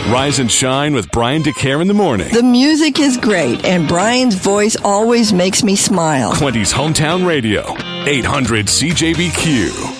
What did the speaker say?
Rise and shine with Brian DeCare in the morning. The music is great, and Brian's voice always makes me smile. Quinty's Hometown Radio, 800 CJBQ.